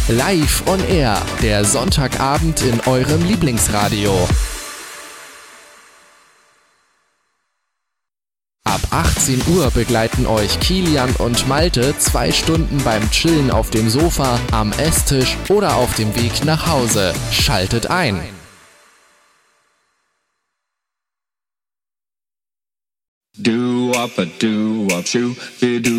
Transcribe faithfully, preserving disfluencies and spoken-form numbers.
Live on Air, der Sonntagabend in eurem Lieblingsradio. Ab achtzehn Uhr begleiten euch Kilian und Malte zwei Stunden beim Chillen auf dem Sofa, am Esstisch oder auf dem Weg nach Hause. Schaltet ein! Do up a do up shoe, do